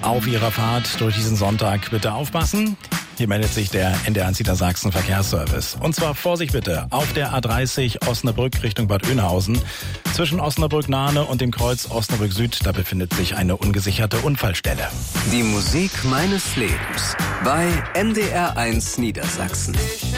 Auf Ihrer Fahrt durch diesen Sonntag bitte aufpassen. Hier meldet sich der NDR1 Niedersachsen Verkehrsservice. Und zwar Vorsicht bitte auf der A30 Osnabrück Richtung Bad Oeynhausen. Zwischen Osnabrück-Nahne und dem Kreuz Osnabrück Süd, da befindet sich eine ungesicherte Unfallstelle. Die Musik meines Lebens bei NDR1 Niedersachsen.